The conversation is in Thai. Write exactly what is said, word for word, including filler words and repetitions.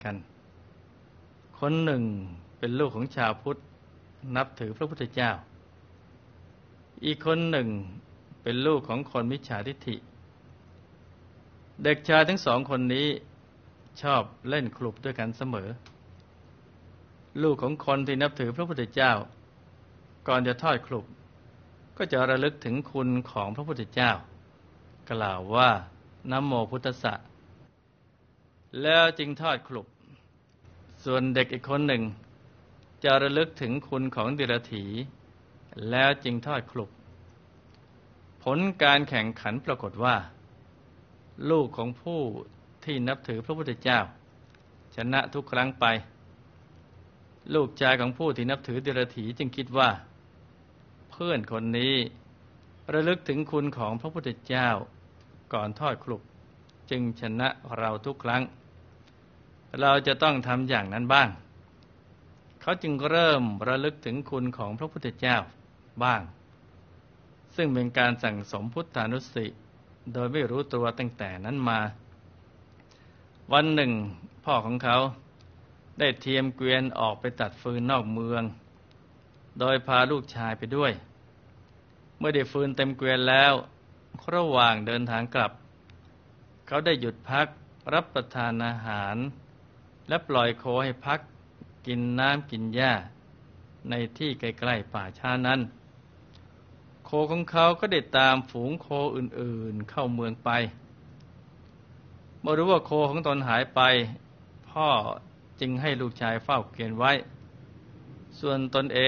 กันคนหนึ่งเป็นลูกของชาวพุทธนับถือพระพุทธเจ้าอีกคนหนึ่งเป็นลูกของคนมิจฉาทิฏฐิเด็กชายทั้งสองคนนี้ชอบเล่นคลุบด้วยกันเสมอลูกของคนที่นับถือพระพุทธเจ้าก่อนจะทอดคลุบก็จะระลึกถึงคุณของพระพุทธเจ้ากล่าวว่านะโมพุทธัสสะแล้วจึงทอดคลุบส่วนเด็กอีกคนหนึ่งจะระลึกถึงคุณของเดรัจฉีแล้วจึงทอดคลุบผลการแข่งขันปรากฏว่าลูกของผู้ที่นับถือพระพุทธเจ้าชนะทุกครั้งไปลูกชายของผู้ที่นับถือเดรัจฉีจึงคิดว่าเพื่อนคนนี้ระลึกถึงคุณของพระพุทธเจ้าก่อนทอดคลุบจึงชนะเราทุกครั้งเราจะต้องทำอย่างนั้นบ้างเขาจึงเริ่มระลึกถึงคุณของพระพุทธเจ้าบ้างซึ่งเป็นการสั่งสมพุทธานุสติโดยไม่รู้ตัวตั้งแต่นั้นมาวันหนึ่งพ่อของเขาได้เทียมเกวียนออกไปตัดฟืนนอกเมืองโดยพาลูกชายไปด้วยเมื่อได้ฟืนเต็มเกวียนแล้วระหว่างเดินทางกลับเขาได้หยุดพักรับประทานอาหารและปล่อยโคให้พักกินน้ำกินหญ้าในที่ใกล้ๆป่าช้านั้นโคของเขาก็ได้ตามฝูงโคอื่นๆเข้าเมืองไปเมื่อรู้ว่าโคของตนหายไปพ่อจึงให้ลูกชายเฝ้าเกวียนไว้ส่วนตนเอง